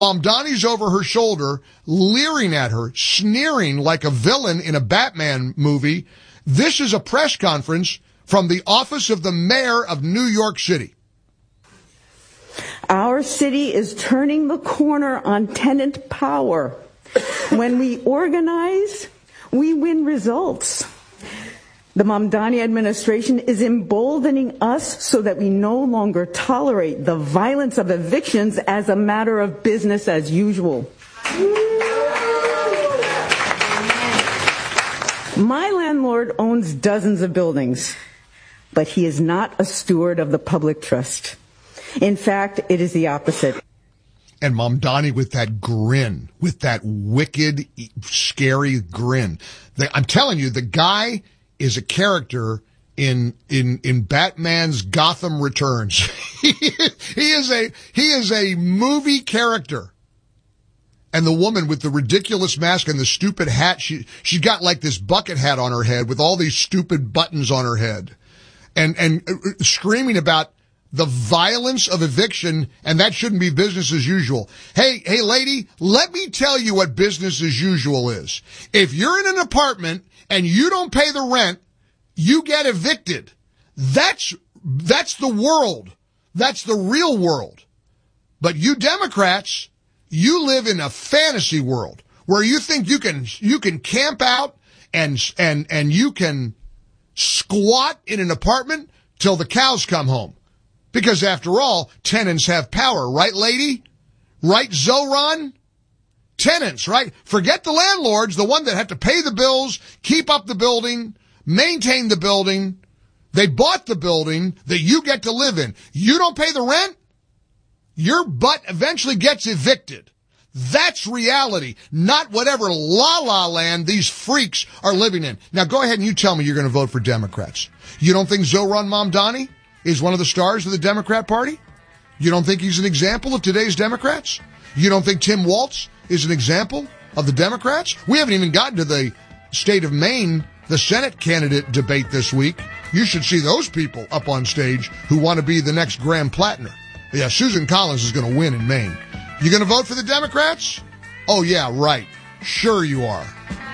Mamdani's over her shoulder, leering at her, sneering like a villain in a Batman movie. This is a press conference from the office of the mayor of New York City. Our city is turning the corner on tenant power. When we organize, we win results. The Mamdani administration is emboldening us so that we no longer tolerate the violence of evictions as a matter of business as usual. My landlord owns dozens of buildings, but he is not a steward of the public trust. In fact, it is the opposite. And Mamdani with that grin, with that wicked, scary grin. I'm telling you, the guy is a character in Batman's Gotham Returns. he is a movie character. And the woman with the ridiculous mask and the stupid hat, she's got like this bucket hat on her head with all these stupid buttons on her head, and screaming about the violence of eviction, and that shouldn't be business as usual. Hey lady, let me tell you what business as usual is. If you're in an apartment and you don't pay the rent, you get evicted. That's the world. That's the real world. But you Democrats, you live in a fantasy world where you think you can camp out and you can squat in an apartment till the cows come home. Because after all, tenants have power, right, lady? Right, Zoran? Tenants, right? Forget the landlords, the one that have to pay the bills, keep up the building, maintain the building. They bought the building that you get to live in. You don't pay the rent, your butt eventually gets evicted. That's reality, not whatever la-la land these freaks are living in. Now go ahead and you tell me you're going to vote for Democrats. You don't think Zoran Mamdani is one of the stars of the Democrat Party? You don't think he's an example of today's Democrats? You don't think Tim Walz is an example of the Democrats? We haven't even gotten to the state of Maine, the Senate candidate debate this week. You should see those people up on stage who want to be the next Graham Plattner. Yeah, Susan Collins is going to win in Maine. You going to vote for the Democrats? Oh, yeah, right. Sure you are.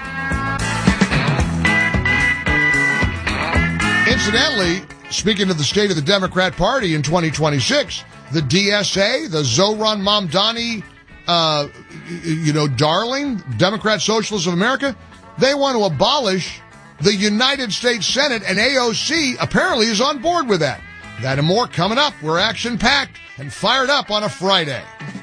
Incidentally, speaking of the state of the Democrat Party in 2026, the DSA, the Zoran Mamdani, darling, Democrat Socialists of America, they want to abolish the United States Senate, and AOC apparently is on board with that. That and more coming up. We're action-packed and fired up on a Friday.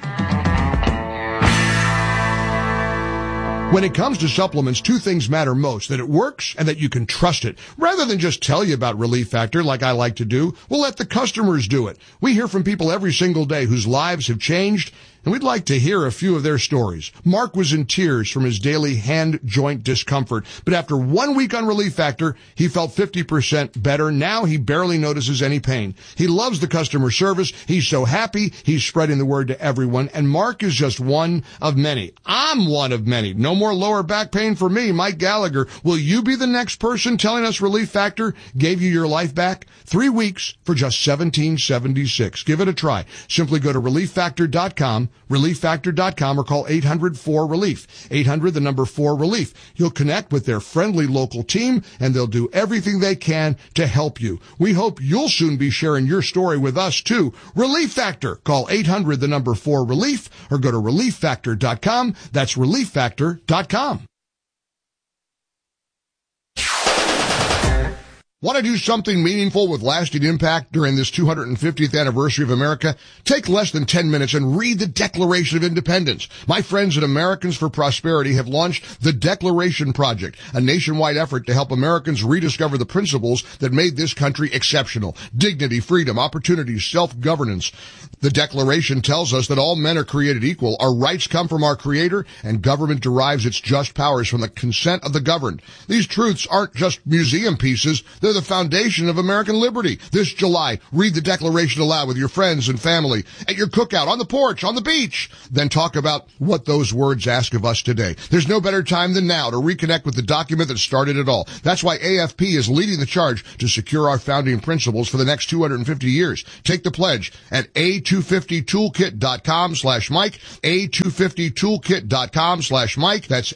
When it comes to supplements, two things matter most: that it works and that you can trust it. Rather than just tell you about Relief Factor like I like to do, we'll let the customers do it. We hear from people every single day whose lives have changed, and we'd like to hear a few of their stories. Mark was in tears from his daily hand joint discomfort, but after 1 week on Relief Factor, he felt 50% better. Now he barely notices any pain. He loves the customer service. He's so happy. He's spreading the word to everyone, and Mark is just one of many. I'm one of many. No more lower back pain for me, Mike Gallagher. Will you be the next person telling us Relief Factor gave you your life back? 3 weeks for just $17.76. Give it a try. Simply go to ReliefFactor.com, ReliefFactor.com, or call 800-4RELIEF. 800-4RELIEF. You'll connect with their friendly local team, and they'll do everything they can to help you. We hope you'll soon be sharing your story with us, too. Relief Factor. Call 800-4RELIEF, or go to ReliefFactor.com. That's ReliefFactor.com. Want to do something meaningful with lasting impact during this 250th anniversary of America? Take less than 10 minutes and read the Declaration of Independence. My friends at Americans for Prosperity have launched the Declaration Project, a nationwide effort to help Americans rediscover the principles that made this country exceptional: dignity, freedom, opportunity, self-governance. The Declaration tells us that all men are created equal, our rights come from our Creator, and government derives its just powers from the consent of the governed. These truths aren't just museum pieces, they're the foundation of American liberty. This July, read the Declaration aloud with your friends and family, at your cookout, on the porch, on the beach. Then talk about what those words ask of us today. There's no better time than now to reconnect with the document that started it all. That's why AFP is leading the charge to secure our founding principles for the next 250 years. Take the pledge at A2 A250toolkit.com/Mike, A250toolkit.com/Mike. That's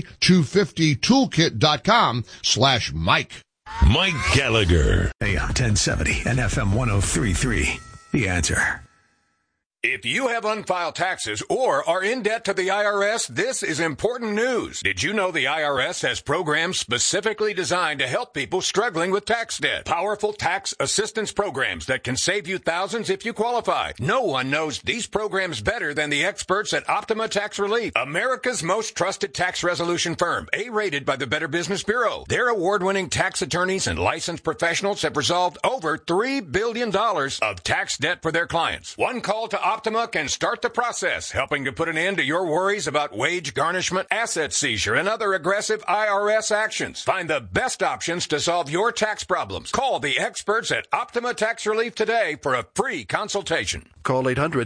A250toolkit.com/Mike. Mike Gallagher. AM 1070 and FM 103.3. The Answer. If you have unfiled taxes or are in debt to the IRS, this is important news. Did you know the IRS has programs specifically designed to help people struggling with tax debt? Powerful tax assistance programs that can save you thousands if you qualify. No one knows these programs better than the experts at Optima Tax Relief, America's most trusted tax resolution firm, A-rated by the Better Business Bureau. Their award-winning tax attorneys and licensed professionals have resolved over $3 billion of tax debt for their clients. One call to Optima can start the process, helping to put an end to your worries about wage garnishment, asset seizure, and other aggressive IRS actions. Find the best options to solve your tax problems. Call the experts at Optima Tax Relief today for a free consultation. Call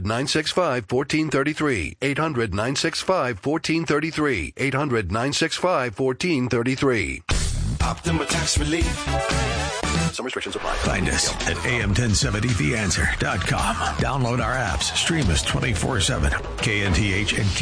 800-965-1433. 800-965-1433. 800-965-1433. Optima Tax Relief. Some restrictions apply. Find us at am1070theanswer.com. Download our apps. Stream us 24/7. KNTH and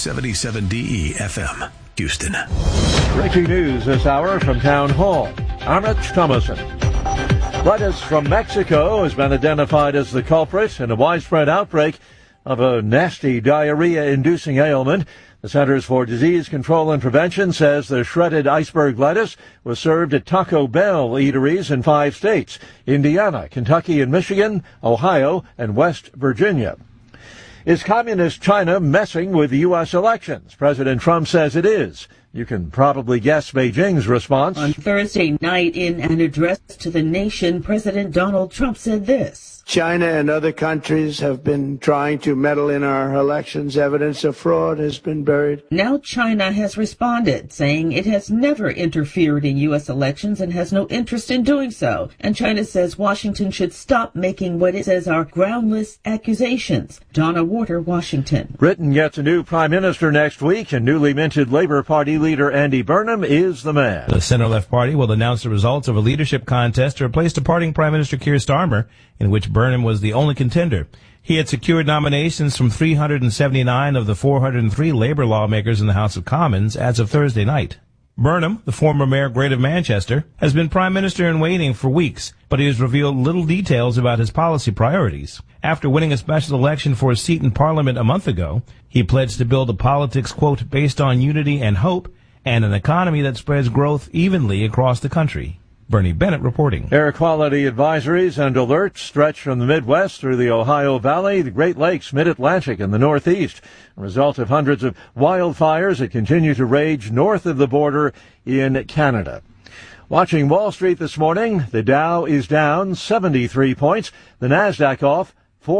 K277DE FM. Houston. Breaking news this hour from Town Hall. Amit Thomason. Lettuce from Mexico has been identified as the culprit in a widespread outbreak of a nasty diarrhea-inducing ailment. The Centers for Disease Control and Prevention says the shredded iceberg lettuce was served at Taco Bell eateries in 5 states: Indiana, Kentucky and Michigan, Ohio, and West Virginia. Is communist China messing with the U.S. elections? President Trump says it is. You can probably guess Beijing's response. On Thursday night, in an address to the nation, President Donald Trump said this. China and other countries have been trying to meddle in our elections. Evidence of fraud has been buried. Now China has responded, saying it has never interfered in U.S. elections and has no interest in doing so. And China says Washington should stop making what it says are groundless accusations. Donna Warder, Washington. Britain gets a new prime minister next week, and newly minted Labour Party leader Andy Burnham is the man. The centre-left party will announce the results of a leadership contest to replace departing Prime Minister Keir Starmer, in which Burnham was the only contender. He had secured nominations from 379 of the 403 Labour lawmakers in the House of Commons as of Thursday night. Burnham, the former Mayor Great of Manchester, has been Prime Minister in waiting for weeks, but he has revealed little details about his policy priorities. After winning a special election for a seat in Parliament a month ago, he pledged to build a politics, quote, based on unity and hope, and an economy that spreads growth evenly across the country. Bernie Bennett reporting. Air quality advisories and alerts stretch from the Midwest through the Ohio Valley, the Great Lakes, Mid-Atlantic, and the Northeast. A result of hundreds of wildfires that continue to rage north of the border in Canada. Watching Wall Street this morning, the Dow is down 73 points, the Nasdaq off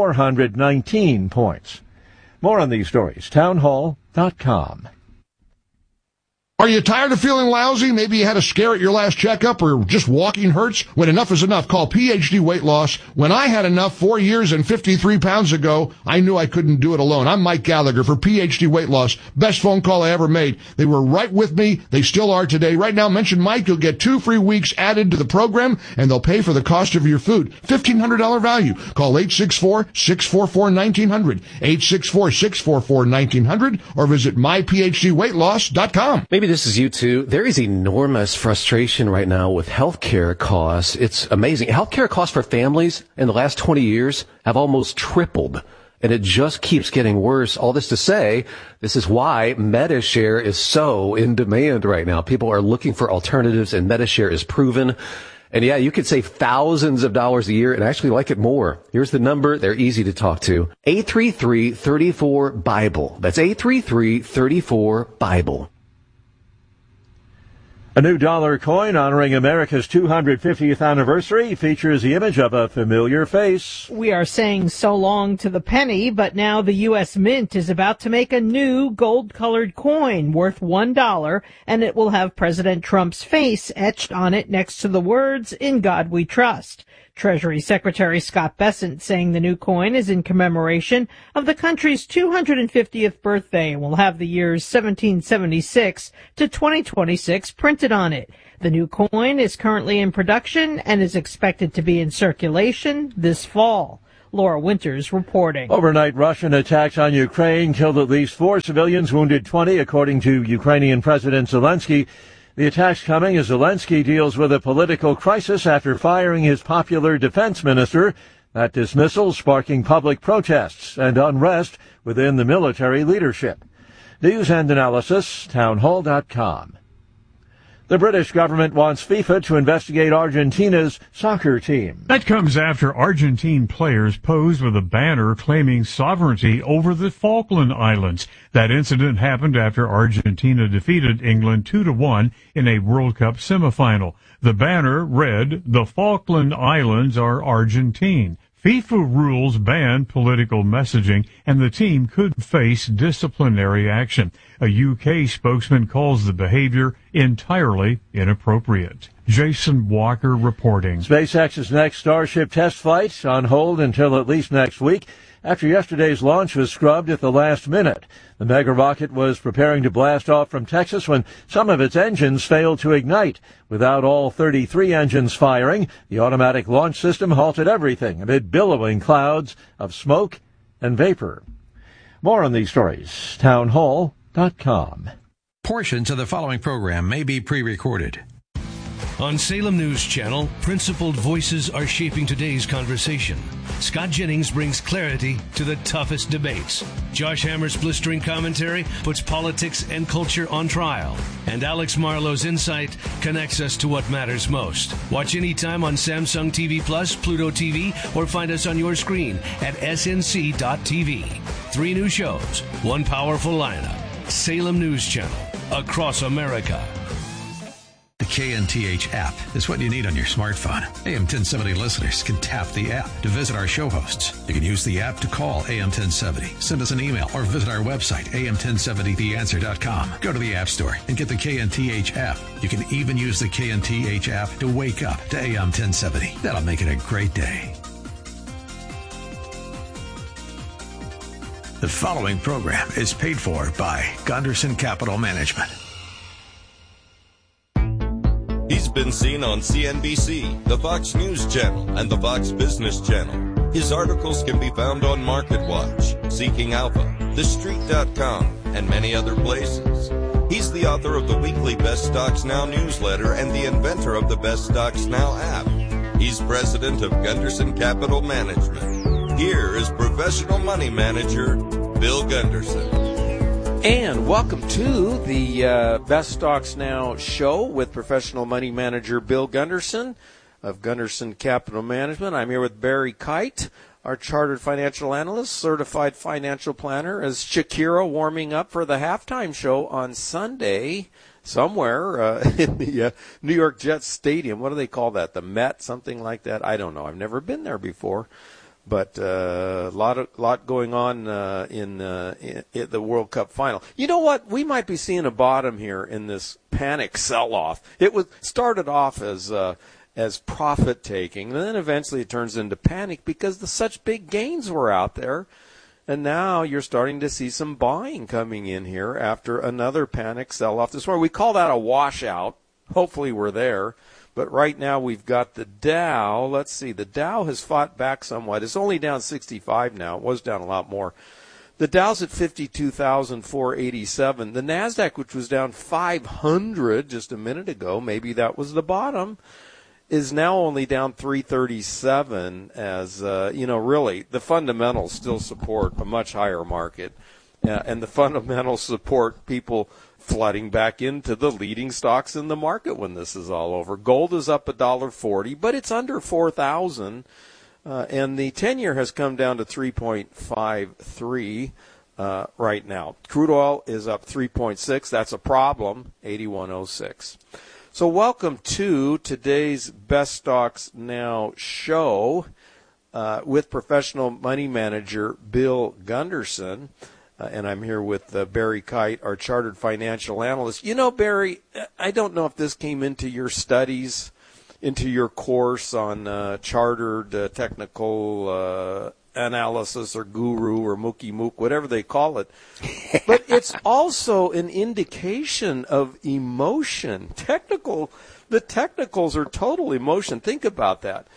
419 points. More on these stories, townhall.com. Are you tired of feeling lousy? Maybe you had a scare at your last checkup or just walking hurts? When enough is enough, call PhD Weight Loss. When I had enough 4 years and 53 pounds ago, I knew I couldn't do it alone. I'm Mike Gallagher for PhD Weight Loss. Best phone call I ever made. They were right with me. They still are today. Right now, mention Mike. You'll get 2 free weeks added to the program, and they'll pay for the cost of your food. $1,500 value. Call 864-644-1900, 864-644-1900, or visit myphdweightloss.com. Maybe this is you too. There is enormous frustration right now with healthcare costs. It's amazing. Healthcare costs for families in the last 20 years have almost tripled, and it just keeps getting worse. All this to say, this is why Medi-Share is so in demand right now. People are looking for alternatives, and Medi-Share is proven. And yeah, you could save thousands of dollars a year and actually like it more. Here's the number. They're easy to talk to. 833-34-BIBLE. That's 833-34-BIBLE. A new dollar coin honoring America's 250th anniversary features the image of a familiar face. We are saying so long to the penny, but now the U.S. Mint is about to make a new gold-colored coin worth $1, and it will have President Trump's face etched on it next to the words, "In God We Trust." Treasury Secretary Scott Bessent saying the new coin is in commemoration of the country's 250th birthday and will have the years 1776 to 2026 printed on it. The new coin is currently in production and is expected to be in circulation this fall. Laura Winters reporting. Overnight Russian attacks on Ukraine killed at least 4 civilians, wounded 20, according to Ukrainian President Zelensky. The attacks coming as Zelensky deals with a political crisis after firing his popular defense minister. That dismissal sparking public protests and unrest within the military leadership. News and analysis, townhall.com. The British government wants FIFA to investigate Argentina's soccer team. That comes after Argentine players posed with a banner claiming sovereignty over the Falkland Islands. That incident happened after Argentina defeated England 2-1 in a World Cup semifinal. The banner read, "The Falkland Islands are Argentine." FIFA rules ban political messaging, and the team could face disciplinary action. A UK spokesman calls the behavior entirely inappropriate. Jason Walker reporting. SpaceX's next Starship test flight on hold until at least next week, after yesterday's launch was scrubbed at the last minute. The mega rocket was preparing to blast off from Texas when some of its engines failed to ignite. Without all 33 engines firing, the automatic launch system halted everything amid billowing clouds of smoke and vapor. More on these stories, townhall.com. Portions of the following program may be pre-recorded. On Salem News Channel, principled voices are shaping today's conversation. Scott Jennings brings clarity to the toughest debates. Josh Hammer's blistering commentary puts politics and culture on trial. And Alex Marlowe's insight connects us to what matters most. Watch anytime on Samsung TV Plus, Pluto TV, or find us on your screen at snc.tv. 3 new shows, 1 powerful lineup. Salem News Channel, across America. The KNTH app is what you need on your smartphone. AM 1070 listeners can tap the app to visit our show hosts. You can use the app to call AM 1070, send us an email, or visit our website, am1070theanswer.com. Go to the App Store and get the KNTH app. You can even use the KNTH app to wake up to AM 1070. That'll make it a great day. The following program is paid for by Gunderson Capital Management. He's been seen on CNBC, the Fox News Channel, and the Fox Business Channel. His articles can be found on MarketWatch, Seeking Alpha, TheStreet.com, and many other places. He's the author of the weekly Best Stocks Now newsletter and the inventor of the Best Stocks Now app. He's president of Gunderson Capital Management. Here is professional money manager, Bill Gunderson. And welcome to the Best Stocks Now show with professional money manager Bill Gunderson of Gunderson Capital Management. I'm here with Barry Kite, our chartered financial analyst, certified financial planner, as Shakira warming up for the halftime show on Sunday somewhere in the New York Jets Stadium. What do they call that? The Met, something like that? I don't know. I've never been there before. But a lot going on in the World Cup final. You know what? We might be seeing a bottom here in this panic sell-off. It started off as profit taking, and then eventually it turns into panic because such big gains were out there. And now you're starting to see some buying coming in here after another panic sell-off this morning. We call that a washout. Hopefully we're there. But right now we've got the Dow. Let's see. The Dow has fought back somewhat. It's only down 65 now. It was down a lot more. The Dow's at 52,487. The NASDAQ, which was down 500 just a minute ago, maybe that was the bottom, is now only down 337 as, really the fundamentals still support a much higher market. And the fundamentals support people flooding back into the leading stocks in the market when this is all over. Gold is up $1.40, but it's under 4,000, and the 10-year has come down to 3.53 right now. Crude oil is up 3.6. That's a problem, 81.06. So welcome to today's Best Stocks Now show with professional money manager Bill Gunderson. And I'm here with Barry Kite, our chartered financial analyst. You know, Barry, I don't know if this came into your studies, into your course on chartered technical analysis or guru or mookie mook, whatever they call it. But it's also an indication of emotion. The technicals are total emotion. Think about that.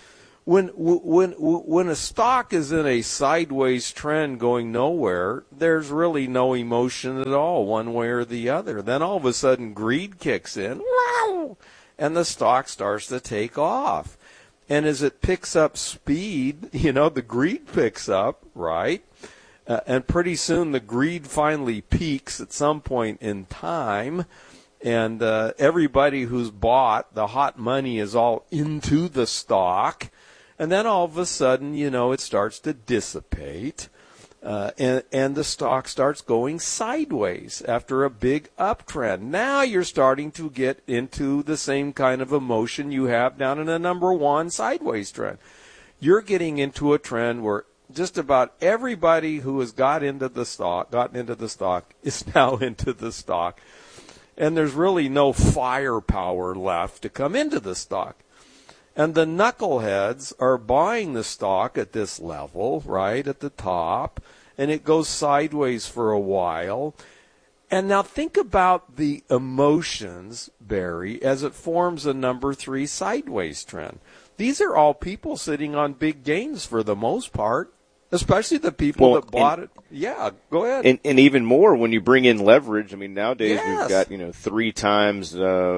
when a stock is in a sideways trend going nowhere, there's really no emotion at all, one way or the other. Then all of a sudden, greed kicks in, and the stock starts to take off. And as it picks up speed, the greed picks up, right? And pretty soon the greed finally peaks at some point in time. And everybody who's bought, the hot money is all into the stock. And then all of a sudden, it starts to dissipate. And the stock starts going sideways after a big uptrend. Now you're starting to get into the same kind of emotion you have down in a number one sideways trend. You're getting into a trend where just about everybody who has gotten into the stock is now into the stock. And there's really no firepower left to come into the stock. And the knuckleheads are buying the stock at this level, right, at the top, and it goes sideways for a while. And now think about the emotions, Barry, as it forms a number 3 sideways trend. These are all people sitting on big gains for the most part, especially the people that bought it. Yeah, go ahead. And even more when you bring in leverage. I mean, nowadays we've got 3 times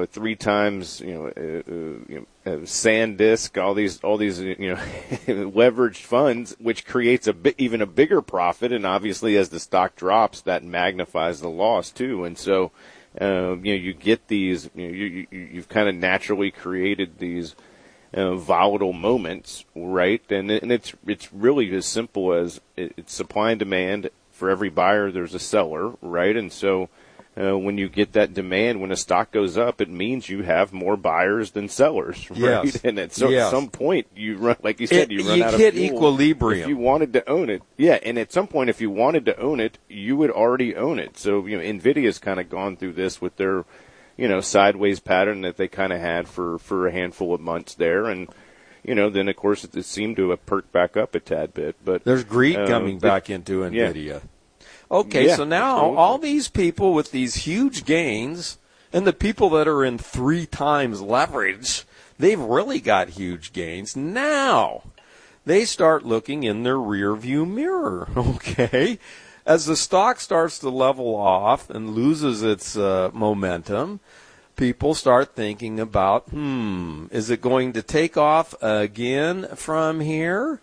SanDisk, all these leveraged funds, which creates even a bigger profit. And obviously, as the stock drops, that magnifies the loss too. And so, you get these. You've kind of naturally created these volatile moments, right? And it's really as simple as it's supply and demand. For every buyer, there's a seller, right? And so when you get that demand, when a stock goes up, it means you have more buyers than sellers, right? Yes. And at some point, you run, like you said, you run out of hit fuel. Equilibrium. If you wanted to own it, and at some point, if you wanted to own it, you would already own it. So, NVIDIA's kind of gone through this with their, sideways pattern that they kind of had for a handful of months there. And, then of course it seemed to have perked back up a tad bit. But there's greed coming back into NVIDIA. Yeah. Okay, so now all these people with these huge gains and the people that are in 3 times leverage, they've really got huge gains. Now they start looking in their rear view mirror, okay? As the stock starts to level off and loses its momentum, people start thinking about, is it going to take off again from here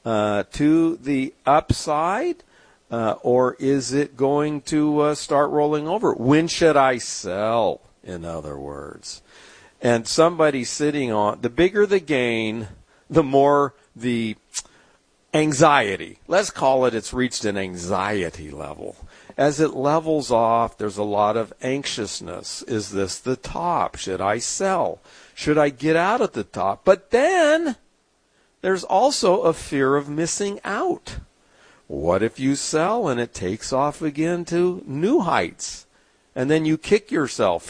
to the upside? Or is it going to start rolling over? When should I sell, in other words? And somebody sitting on, the bigger the gain, the more the anxiety. Let's call it, it's reached an anxiety level. As it levels off, there's a lot of anxiousness. Is this the top? Should I sell? Should I get out at the top? But then there's also a fear of missing out. What if you sell and it takes off again to new heights? And then you kick yourself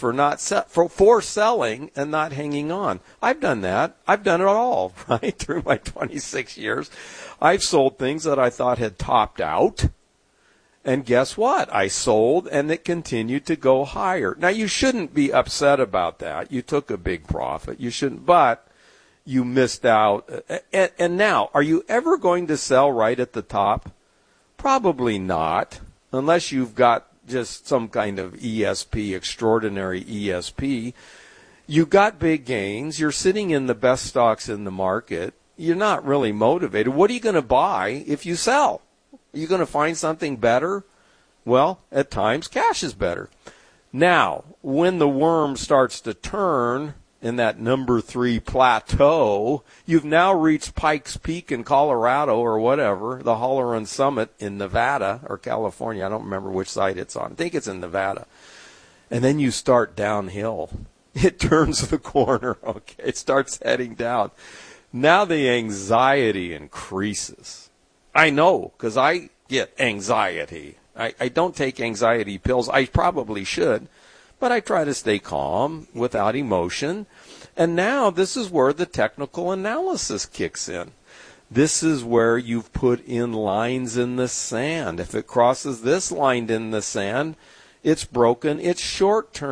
for selling and not hanging on. I've done that. I've done it all, right, through my 26 years. I've sold things that I thought had topped out. And guess what? I sold and it continued to go higher. Now, you shouldn't be upset about that. You took a big profit. You shouldn't, but you missed out. And now, are you ever going to sell right at the top? Probably not, unless you've got just some kind of ESP, extraordinary ESP. You've got big gains. You're sitting in the best stocks in the market. You're not really motivated. What are you going to buy if you sell? Are you going to find something better? Well, at times, cash is better. Now, when the worm starts to turn in that number 3 plateau, you've now reached Pikes Peak in Colorado or whatever, the Holloran Summit in Nevada or California. I don't remember which side it's on. I think it's in Nevada. And then you start downhill. It turns the corner, okay? It starts heading down. Now the anxiety increases. I know, because I get anxiety. I don't take anxiety pills. I probably should. But I try to stay calm without emotion. And now this is where the technical analysis kicks in. This is where you've put in lines in the sand. If it crosses this line in the sand, it's broken its short-term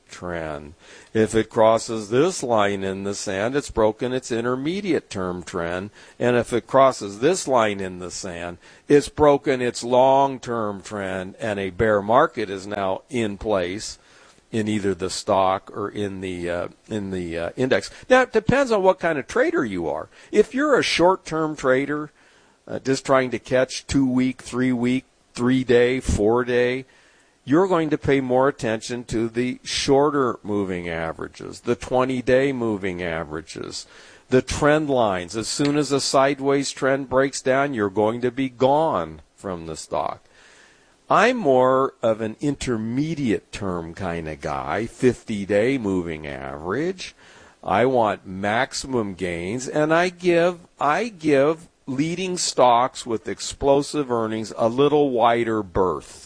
trend. If it crosses this line in the sand, it's broken its intermediate term trend. And if it crosses this line in the sand, it's broken its long-term trend, and a bear market is now in place in either the stock or in the index. Now, it depends on what kind of trader you are. If you're a short-term trader, just trying to catch 2-week, 3-week, 3-day, 4-day, you're going to pay more attention to the shorter moving averages, the 20-day moving averages, the trend lines. As soon as a sideways trend breaks down, you're going to be gone from the stock. I'm more of an intermediate term kind of guy, 50-day moving average. I want maximum gains, and I give leading stocks with explosive earnings a little wider berth.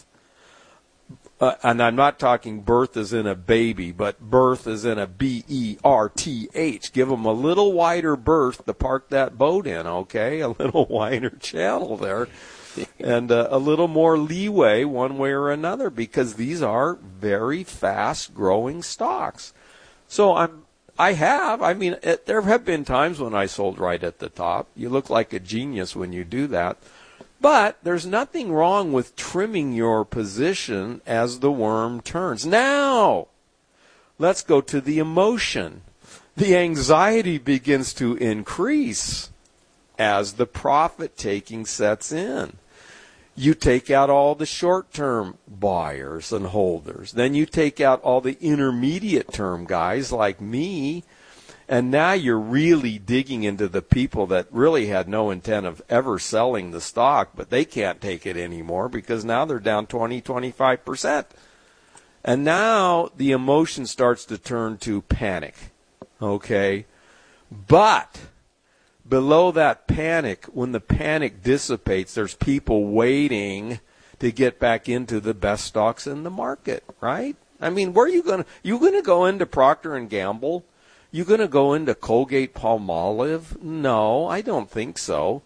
And I'm not talking birth as in a baby, but birth as in a B-E-R-T-H. Give them a little wider berth to park that boat in, okay? A little wider channel there. And a little more leeway one way or another, because these are very fast-growing stocks. So there have been times when I sold right at the top. You look like a genius when you do that. But there's nothing wrong with trimming your position as the worm turns. Now, let's go to the emotion. The anxiety begins to increase as the profit-taking sets in. You take out all the short-term buyers and holders. Then you take out all the intermediate-term guys like me. And now you're really digging into the people that really had no intent of ever selling the stock, but they can't take it anymore because now they're down 20-25%. And now the emotion starts to turn to panic, okay? But below that panic, when the panic dissipates, there's people waiting to get back into the best stocks in the market, right? I mean, where are you going to? You going to go into Procter & Gamble? You going to go into Colgate-Palmolive? No, I don't think so.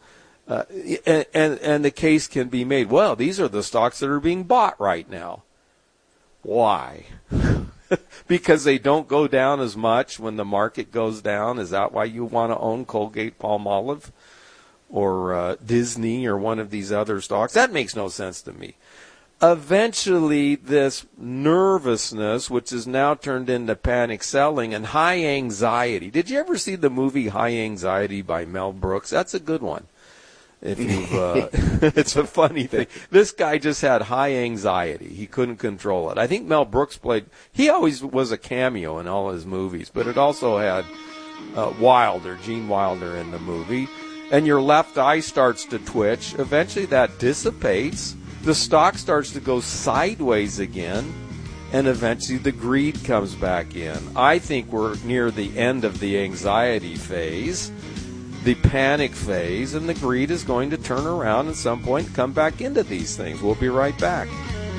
And the case can be made, well, these are the stocks that are being bought right now. Why? Because they don't go down as much when the market goes down? Is that why you want to own Colgate-Palmolive or Disney or one of these other stocks? That makes no sense to me. Eventually, this nervousness, which is now turned into panic selling and high anxiety. Did you ever see the movie High Anxiety by Mel Brooks? That's a good one. If you've, it's a funny thing. This guy just had high anxiety. He couldn't control it. I think Mel Brooks he always was a cameo in all his movies, but it also had Gene Wilder in the movie. And your left eye starts to twitch. Eventually that dissipates. The stock starts to go sideways again, and eventually the greed comes back in. I think we're near the end of the anxiety phase, the panic phase, and the greed is going to turn around at some point and come back into these things. We'll be right back.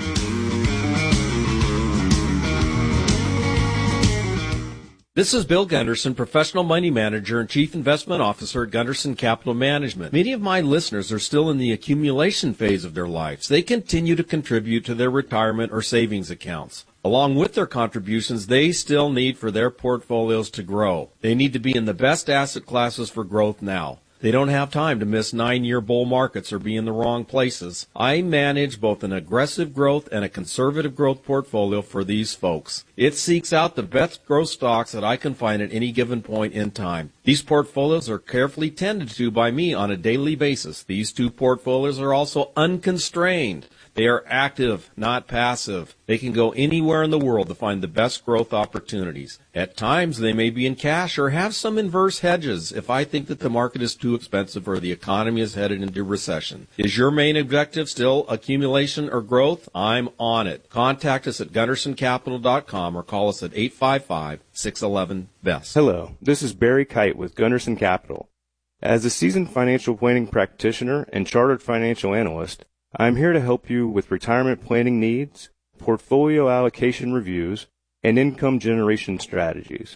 This is Bill Gunderson, Professional Money Manager and Chief Investment Officer at Gunderson Capital Management. Many of my listeners are still in the accumulation phase of their lives. They continue to contribute to their retirement or savings accounts. Along with their contributions, they still need for their portfolios to grow. They need to be in the best asset classes for growth now. They don't have time to miss 9-year bull markets or be in the wrong places. I manage both an aggressive growth and a conservative growth portfolio for these folks. It seeks out the best growth stocks that I can find at any given point in time. These portfolios are carefully tended to by me on a daily basis. These two portfolios are also unconstrained. They are active, not passive. They can go anywhere in the world to find the best growth opportunities. At times, they may be in cash or have some inverse hedges if I think that the market is too expensive or the economy is headed into recession. Is your main objective still accumulation or growth? I'm on it. Contact us at GundersonCapital.com or call us at 855-611-BEST. Hello, this is Barry Kite with Gunderson Capital. As a seasoned financial planning practitioner and chartered financial analyst, I'm here to help you with retirement planning needs, portfolio allocation reviews, and income generation strategies.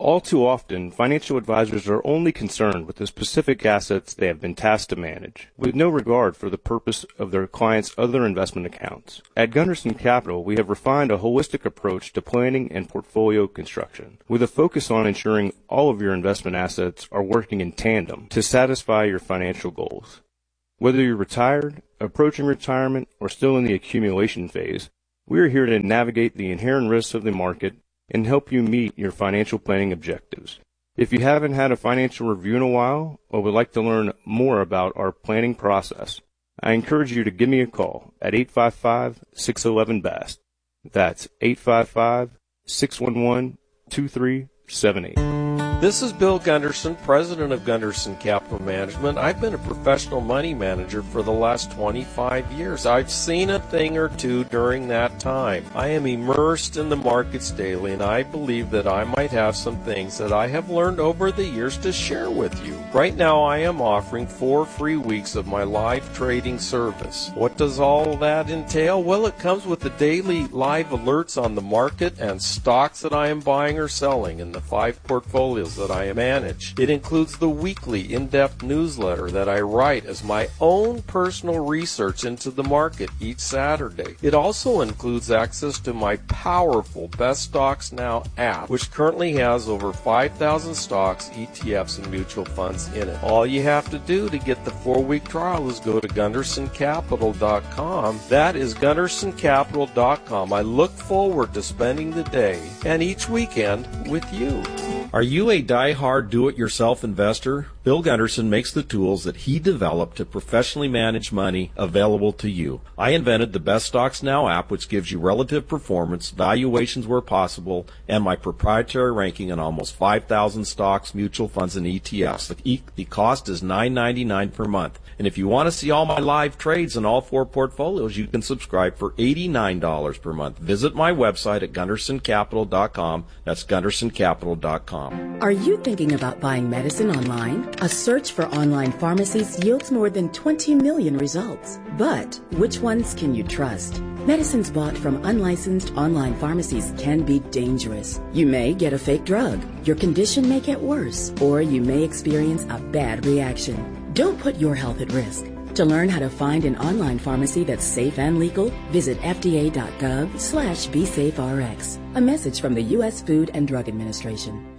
All too often, financial advisors are only concerned with the specific assets they have been tasked to manage, with no regard for the purpose of their clients' other investment accounts. At Gunderson Capital, we have refined a holistic approach to planning and portfolio construction, with a focus on ensuring all of your investment assets are working in tandem to satisfy your financial goals. Whether you're retired, approaching retirement, or still in the accumulation phase, we are here to navigate the inherent risks of the market and help you meet your financial planning objectives. If you haven't had a financial review in a while or would like to learn more about our planning process, I encourage you to give me a call at 855-611-BEST. That's 855-611-2378. This is Bill Gunderson, president of Gunderson Capital Management. I've been a professional money manager for the last 25 years. I've seen a thing or two during that time. I am immersed in the markets daily, and I believe that I might have some things that I have learned over the years to share with you. Right now, I am offering 4 free weeks of my live trading service. What does all that entail? Well, it comes with the daily live alerts on the market and stocks that I am buying or selling in the 5 portfolios that I manage. It includes the weekly in-depth newsletter that I write as my own personal research into the market each Saturday. It also includes access to my powerful Best Stocks Now app, which currently has over 5,000 stocks, ETFs, and mutual funds in it. All you have to do to get the 4-week trial is go to GundersonCapital.com. That is GundersonCapital.com. I look forward to spending the day and each weekend with you. Are you a die-hard do-it-yourself investor? Bill Gunderson makes the tools that he developed to professionally manage money available to you. I invented the Best Stocks Now app, which gives you relative performance, valuations where possible, and my proprietary ranking on almost 5,000 stocks, mutual funds, and ETFs. The cost is $9.99 per month. And if you want to see all my live trades in all 4 portfolios, you can subscribe for $89 per month. Visit my website at GundersonCapital.com. That's GundersonCapital.com. Are you thinking about buying medicine online? A search for online pharmacies yields more than 20 million results. But which ones can you trust? Medicines bought from unlicensed online pharmacies can be dangerous. You may get a fake drug, your condition may get worse, or you may experience a bad reaction. Don't put your health at risk. To learn how to find an online pharmacy that's safe and legal, visit fda.gov/BeSafeRx. A message from the U.S. Food and Drug Administration.